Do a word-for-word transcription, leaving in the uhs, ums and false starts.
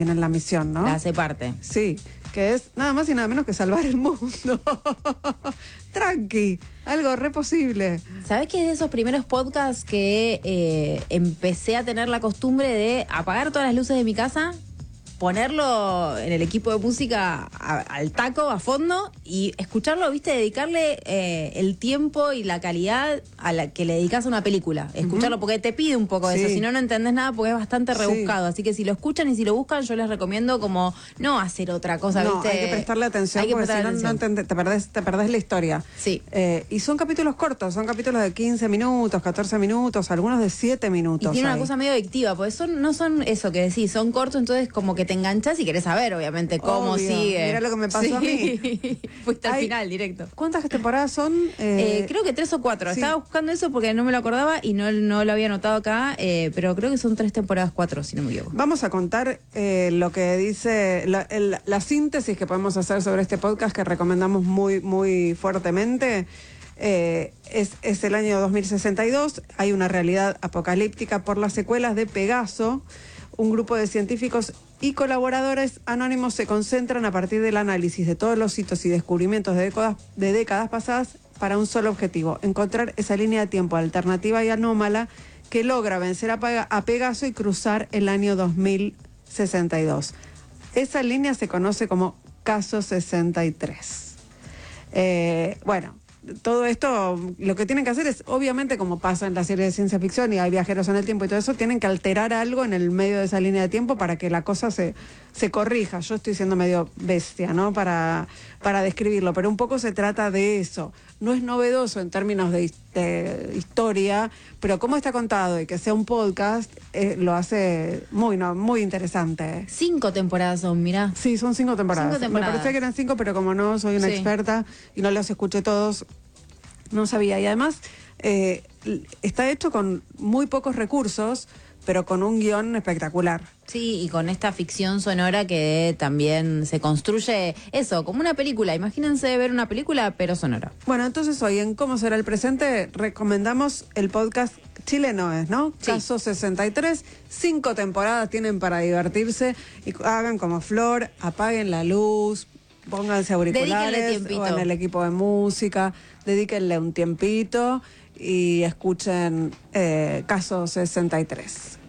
en la misión, ¿no? La hace parte. Sí, que es nada más y nada menos que salvar el mundo. Tranqui, algo re posible. ¿Sabés que es de esos primeros podcasts que eh, empecé a tener la costumbre de apagar todas las luces de mi casa, ponerlo en el equipo de música a, al taco, a fondo, y escucharlo, viste, dedicarle eh, el tiempo y la calidad a la que le dedicas a una película. Escucharlo, uh-huh. porque te pide un poco de sí. eso, si no, no entendés nada porque es bastante rebuscado. Sí. Así que si lo escuchan y si lo buscan, yo les recomiendo como no hacer otra cosa, no, viste. Hay que prestarle atención, hay que porque si no, no entendés, te perdés, te perdés la historia. Sí. Eh, y son capítulos cortos, son capítulos de quince minutos, catorce minutos, algunos de siete minutos. Y tiene ahí. una cosa medio adictiva, porque son, no son eso que decís, son cortos, entonces como que te enganchás y querés saber, obviamente, cómo Obvio. sigue. Mira lo que me pasó sí. a mí. Fuiste al Hay, final, directo. ¿Cuántas temporadas son? Eh, eh, creo que tres o cuatro. Sí. Estaba buscando eso porque no me lo acordaba y no, no lo había anotado acá, eh, pero creo que son tres temporadas, cuatro, si no me equivoco. Vamos a contar eh, lo que dice, la, el, la síntesis que podemos hacer sobre este podcast que recomendamos muy, muy fuertemente. Eh, es, es el año dos mil sesenta y dos, hay una realidad apocalíptica por las secuelas de Pegaso. Un grupo de científicos y colaboradores anónimos se concentran a partir del análisis de todos los hitos y descubrimientos de décadas, de décadas pasadas para un solo objetivo: encontrar esa línea de tiempo alternativa y anómala que logra vencer a, a Pegaso y cruzar el año dos mil sesenta y dos. Esa línea se conoce como Caso sesenta y tres. Eh, bueno, todo esto, lo que tienen que hacer es, obviamente, como pasa en la serie de ciencia ficción y hay viajeros en el tiempo y todo eso, tienen que alterar algo en el medio de esa línea de tiempo para que la cosa se, se corrija. Yo estoy siendo medio bestia, ¿no? Para, para describirlo, pero un poco se trata de eso. No es novedoso en términos de, de historia, pero como está contado y que sea un podcast, eh, lo hace muy, no, muy interesante. Cinco temporadas son, mirá. Sí, son cinco temporadas. Cinco temporadas. Me parecía que eran cinco, pero como no soy una sí. experta y no los escuché todos, no sabía. Y además eh, está hecho con muy pocos recursos, pero con un guión espectacular. Sí, y con esta ficción sonora que también se construye, eso, como una película. Imagínense ver una película, pero sonora. Bueno, entonces hoy en Cómo será el presente recomendamos el podcast chileno, ¿es, no? Sí. Caso sesenta y tres, cinco temporadas tienen para divertirse y hagan como Flor, apaguen la luz, pónganse auriculares o en el equipo de música, dedíquenle un tiempito y escuchen eh, Caso sesenta y tres.